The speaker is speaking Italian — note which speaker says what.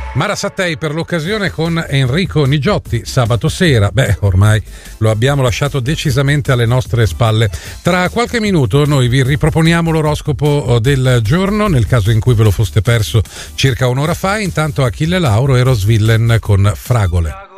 Speaker 1: Mara Sattei per l'occasione con Enrico Nigiotti sabato sera. Ormai lo abbiamo lasciato decisamente alle nostre spalle. Tra qualche minuto noi vi riproponiamo l'oroscopo del giorno, nel caso in cui ve lo foste perso circa un'ora fa. Intanto Achille Lauro e Rosvillen con Fragole.